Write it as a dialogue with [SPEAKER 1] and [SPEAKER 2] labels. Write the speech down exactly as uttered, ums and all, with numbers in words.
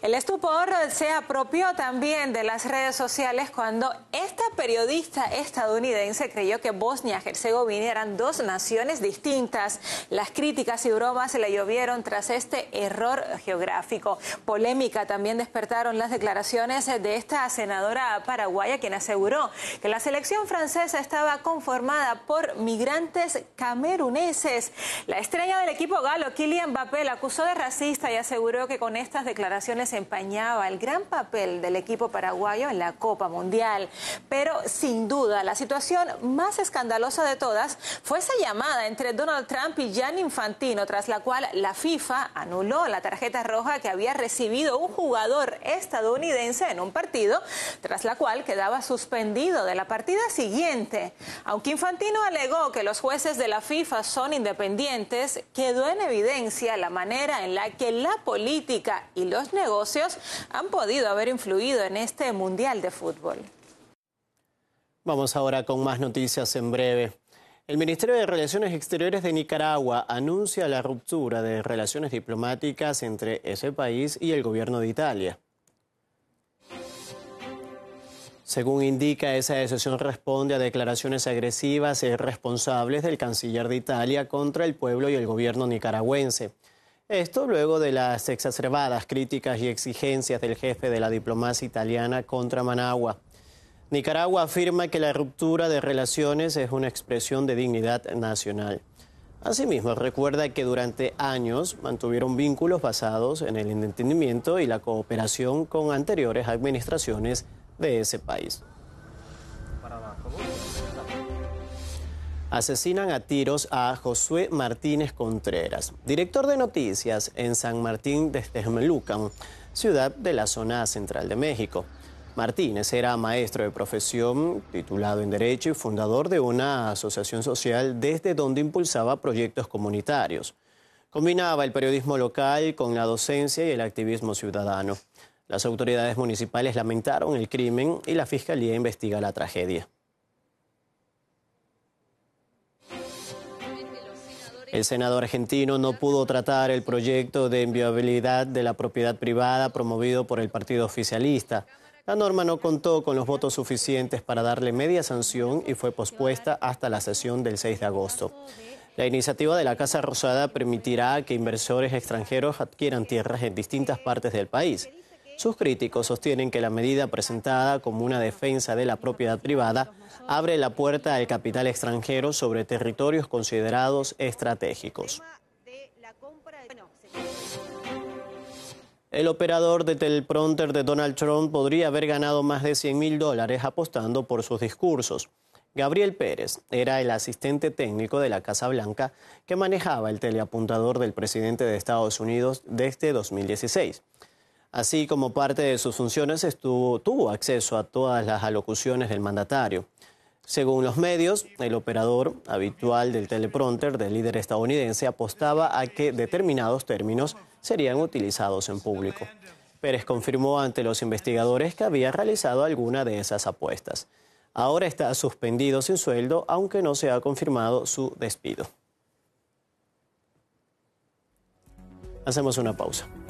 [SPEAKER 1] El estupor se apropió también de las redes sociales cuando esta periodista estadounidense creyó que Bosnia-Herzegovina eran dos naciones distintas. Las críticas y bromas se le llovieron tras este error geográfico. Polémica también despertaron las declaraciones de esta senadora paraguaya, quien aseguró que la selección francesa estaba conformada por migrantes cameruneses. La estrella del equipo galo, Kylian Mbappé, la acusó de racista y aseguró que con estas declaraciones empañaba el gran papel del equipo paraguayo en la Copa Mundial. Pero sin duda la situación más escandalosa de todas fue esa llamada entre Donald Trump y Gianni Infantino, tras la cual la FIFA anuló la tarjeta roja que había recibido un jugador estadounidense en un partido, tras la cual quedaba suspendido de la partida siguiente. Aunque Infantino alegó que los jueces de la FIFA son independientes, quedó en evidencia la manera en la que la política y los negocios han podido haber influido en este Mundial de Fútbol.
[SPEAKER 2] Vamos ahora con más noticias en breve. El Ministerio de Relaciones Exteriores de Nicaragua anuncia la ruptura de relaciones diplomáticas entre ese país y el gobierno de Italia. Según indica, esa decisión responde a declaraciones agresivas e irresponsables del canciller de Italia contra el pueblo y el gobierno nicaragüense. Esto luego de las exacerbadas críticas y exigencias del jefe de la diplomacia italiana contra Managua. Nicaragua afirma que la ruptura de relaciones es una expresión de dignidad nacional. Asimismo, recuerda que durante años mantuvieron vínculos basados en el entendimiento y la cooperación con anteriores administraciones de ese país. Asesinan a tiros a Josué Martínez Contreras, director de noticias en San Martín de Texmelucan, ciudad de la zona central de México. Martínez era maestro de profesión, titulado en Derecho y fundador de una asociación social desde donde impulsaba proyectos comunitarios. Combinaba el periodismo local con la docencia y el activismo ciudadano. Las autoridades municipales lamentaron el crimen y la Fiscalía investiga la tragedia. El senador argentino no pudo tratar el proyecto de inviolabilidad de la propiedad privada promovido por el partido oficialista. La norma no contó con los votos suficientes para darle media sanción y fue pospuesta hasta la sesión del seis de agosto. La iniciativa de la Casa Rosada permitirá que inversores extranjeros adquieran tierras en distintas partes del país. Sus críticos sostienen que la medida presentada como una defensa de la propiedad privada abre la puerta al capital extranjero sobre territorios considerados estratégicos. El operador de teleprompter de Donald Trump podría haber ganado más de cien mil dólares apostando por sus discursos. Gabriel Pérez era el asistente técnico de la Casa Blanca que manejaba el teleapuntador del presidente de Estados Unidos desde dos mil dieciséis. Así como parte de sus funciones estuvo, tuvo acceso a todas las alocuciones del mandatario. Según los medios, el operador habitual del teleprompter del líder estadounidense apostaba a que determinados términos serían utilizados en público. Pérez confirmó ante los investigadores que había realizado alguna de esas apuestas. Ahora está suspendido sin sueldo, aunque no se ha confirmado su despido. Hacemos una pausa.